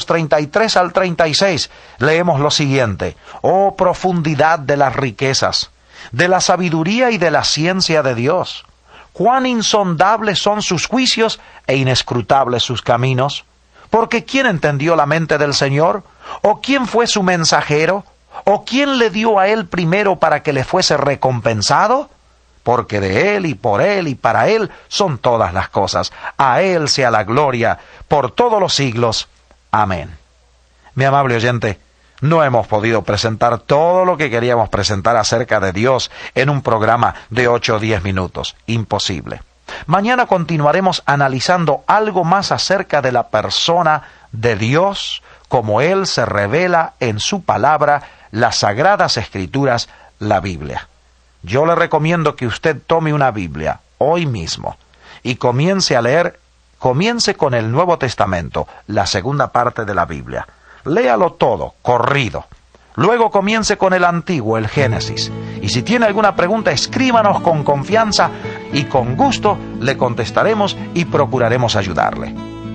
33 al 36, leemos lo siguiente: Oh profundidad de las riquezas, de la sabiduría y de la ciencia de Dios. Cuán insondables son sus juicios e inescrutables sus caminos. Porque ¿quién entendió la mente del Señor? ¿O quién fue su mensajero? ¿O quién le dio a él primero para que le fuese recompensado? Porque de él y por él y para él son todas las cosas. A él sea la gloria por todos los siglos. Amén. Mi amable oyente, no hemos podido presentar todo lo que queríamos presentar acerca de Dios en un programa de 8 o 10 minutos. Imposible. Mañana continuaremos analizando algo más acerca de la persona de Dios, como Él se revela en su palabra, las Sagradas Escrituras, la Biblia. Yo le recomiendo que usted tome una Biblia hoy mismo y comience a leer, comience con el Nuevo Testamento, la segunda parte de la Biblia. Léalo todo, corrido. Luego comience con el Antiguo, el Génesis. Y si tiene alguna pregunta, escríbanos con confianza y con gusto le contestaremos y procuraremos ayudarle.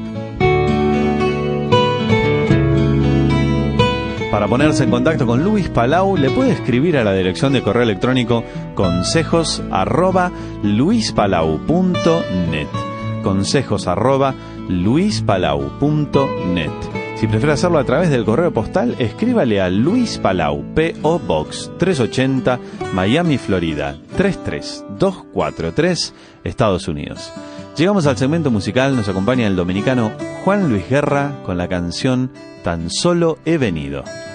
Para ponerse en contacto con Luis Palau, le puede escribir a la dirección de correo electrónico consejos@luispalau.net. consejos@luispalau.net. Si prefiere hacerlo a través del correo postal, escríbale a Luis Palau, P.O. Box 380, Miami, Florida 33243, Estados Unidos. Llegamos al segmento musical, nos acompaña el dominicano Juan Luis Guerra con la canción Tan Solo He Venido.